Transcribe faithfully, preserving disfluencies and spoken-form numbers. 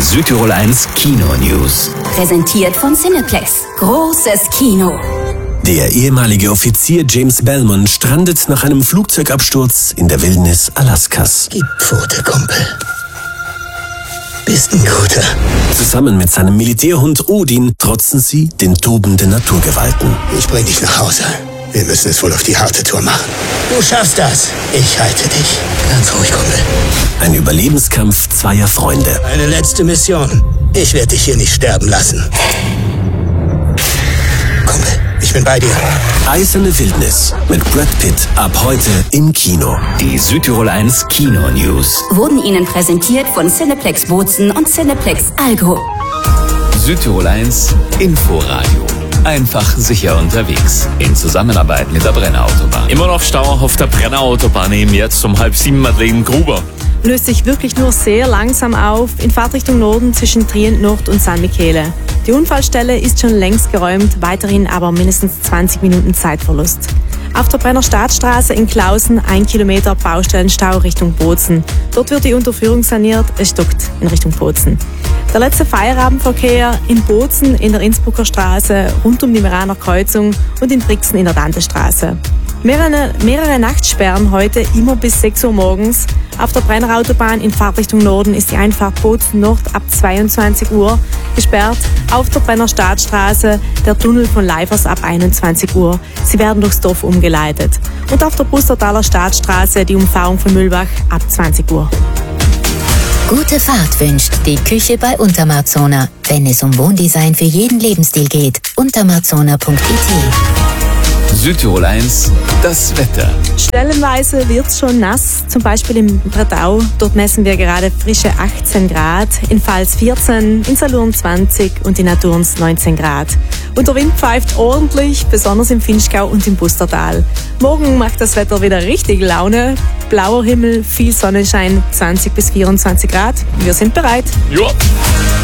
Die Südtirol eins Kino-News. Präsentiert von Cineplex. Großes Kino. Der ehemalige Offizier James Belmont strandet nach einem Flugzeugabsturz in der Wildnis Alaskas. Gib Pfote, Kumpel. Bist ein Guter. Zusammen mit seinem Militärhund Odin trotzen sie den tobenden Naturgewalten. Ich bring dich nach Hause. Wir müssen es wohl auf die harte Tour machen. Du schaffst das. Ich halte dich. Ganz ruhig, Kumpel. Ein Überlebenskampf zweier Freunde. Eine letzte Mission. Ich werde dich hier nicht sterben lassen. Kumpel, ich bin bei dir. Eiserne Wildnis mit Brad Pitt ab heute im Kino. Die Südtirol eins Kino-News. Wurden Ihnen präsentiert von Cineplex Bozen und Cineplex Algo. Südtirol eins Inforadio. Einfach sicher unterwegs. In Zusammenarbeit mit der Brenner Autobahn. Immer noch Stau auf der Brenner Autobahn, eben jetzt um halb sieben Madeleine Gruber. Löst sich wirklich nur sehr langsam auf, in Fahrtrichtung Norden zwischen Trient Nord und San Michele. Die Unfallstelle ist schon längst geräumt, weiterhin aber mindestens zwanzig Minuten Zeitverlust. Auf der Brenner Staatsstraße in Klausen ein Kilometer Baustellenstau Richtung Bozen. Dort wird die Unterführung saniert, es stockt in Richtung Bozen. Der letzte Feierabendverkehr in Bozen in der Innsbrucker Straße, rund um die Meraner Kreuzung und in Brixen in der Dantestraße. Mehrere, mehrere Nachtsperren heute immer bis sechs Uhr morgens. Auf der Brenner Autobahn in Fahrtrichtung Norden ist die Einfahrt Bozen Nord ab zweiundzwanzig Uhr gesperrt. Auf der Brenner Staatsstraße der Tunnel von Leifers ab einundzwanzig Uhr. Sie werden durchs Dorf umgeleitet. Und auf der Bustertaler Staatsstraße die Umfahrung von Mühlbach ab zwanzig Uhr. Gute Fahrt wünscht die Küche bei Untermarzona. Wenn es um Wohndesign für jeden Lebensstil geht, untermarzona punkt I T. Südtirol eins, das Wetter. Stellenweise wird es schon nass, zum Beispiel im Bretau. Dort messen wir gerade frische achtzehn Grad, in Pfalz vierzehn, in Salurn zwanzig und in Naturns neunzehn Grad. Und der Wind pfeift ordentlich, besonders im Finchgau und im Bustertal. Morgen macht das Wetter wieder richtig Laune. Blauer Himmel, viel Sonnenschein, zwanzig bis vierundzwanzig Grad. Wir sind bereit. Ja.